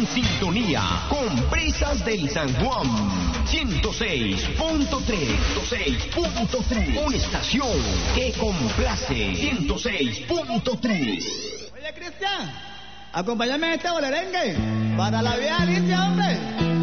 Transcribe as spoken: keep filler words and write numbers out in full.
Sintonía con Brisas del San Juan. ciento seis punto tres. ciento seis punto tres. Una estación que complace. ciento seis punto tres. Oye, Cristian, acompáñame a este bolerengue para la vieja Alicia, hombre.